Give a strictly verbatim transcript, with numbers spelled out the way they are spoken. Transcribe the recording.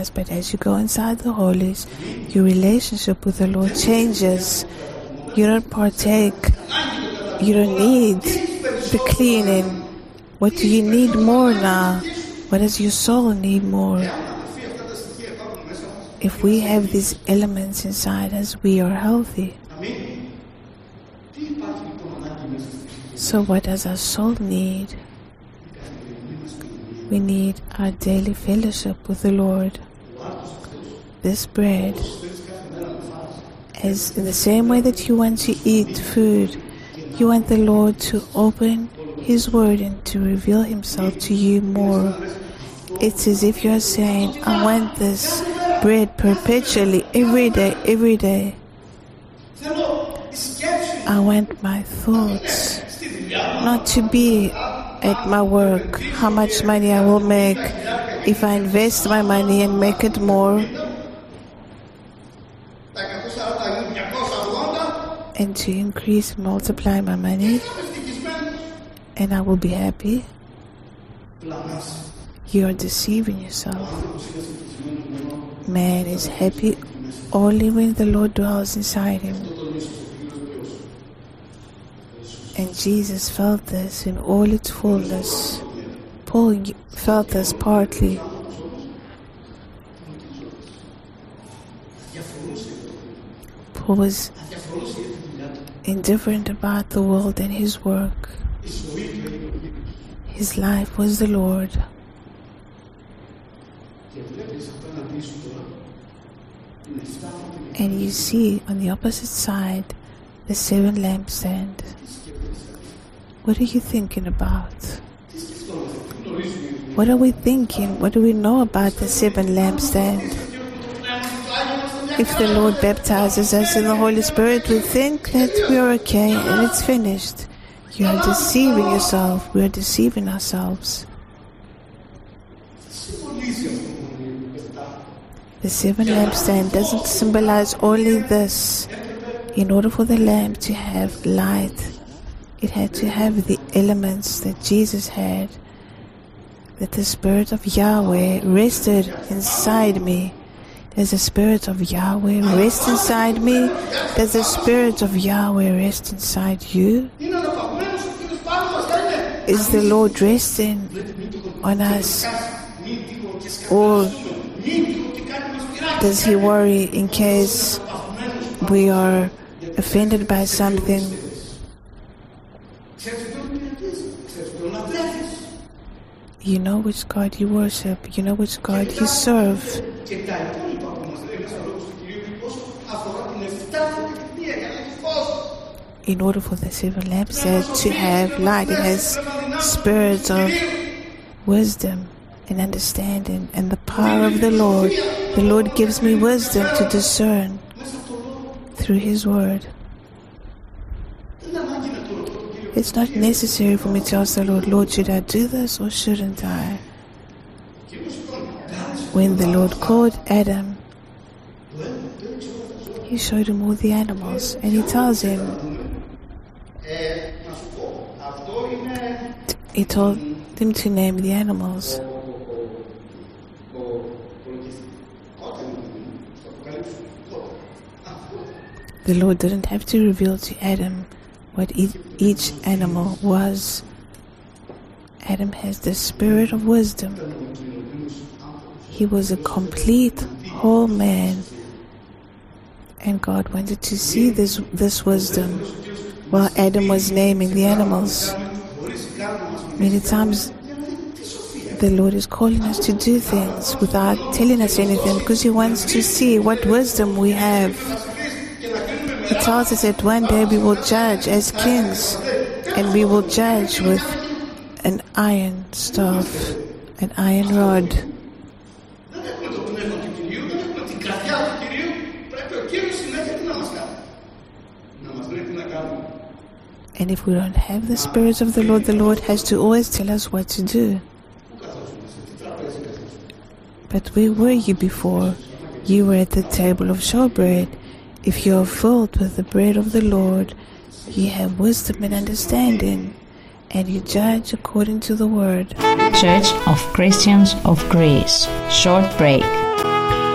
Holies, but as you go inside the Holies, your relationship with the Lord changes. You don't partake. You don't need the cleaning. What do you need more now? What does your soul need more? If we have these elements inside us, we are healthy. So what does our soul need? We need our daily fellowship with the Lord. This bread, as in the same way that you want to eat food, you want the Lord to open His Word and to reveal Himself to you more. It's as if you're saying, I want this bread perpetually, every day, every day. I want my thoughts not to be at my work, how much money I will make if I invest my money and make it more, and to increase and multiply my money, and I will be happy. You are deceiving yourself. Man is happy only when the Lord dwells inside him. And Jesus felt this in all its fullness. Paul felt this partly. Paul was indifferent about the world and his work. His life was the Lord. And you see on the opposite side the seven lampstands. What are you thinking about? What are we thinking? What do we know about the seven lampstands? If the Lord baptizes us in the Holy Spirit, we think that we are okay and it's finished. You are deceiving yourself. We are deceiving ourselves. The seven lampstand doesn't symbolize only this. In order for the lamp to have light, it had to have the elements that Jesus had, that the Spirit of Yahweh rested inside me. Does the Spirit of Yahweh rest inside me? Does the Spirit of Yahweh rest inside you? Is the Lord resting on us? Or does He worry in case we are offended by something? You know which God you worship. You know which God you serve. In order for the seven lampstands to have light, it has spirits of wisdom and understanding and the power of the Lord. The Lord gives me wisdom to discern through His Word. It's not necessary for me to ask the Lord, Lord, should I do this or shouldn't I? When the Lord called Adam, He showed him all the animals and He tells him, He told him to name the animals. The Lord didn't have to reveal to Adam what each animal was. Adam has the spirit of wisdom. He was a complete whole man, and God wanted to see this this wisdom while Adam was naming the animals. Many times the Lord is calling us to do things without telling us anything because He wants to see what wisdom we have. He tells us that one day we will judge as kings, and we will judge with an iron staff, an iron rod. And if we don't have the Spirit of the Lord, the Lord has to always tell us what to do. But where were you before? You were at the table of showbread. If you are filled with the bread of the Lord, you have wisdom and understanding, and you judge according to the Word. Church of Christians of Greece. Short break.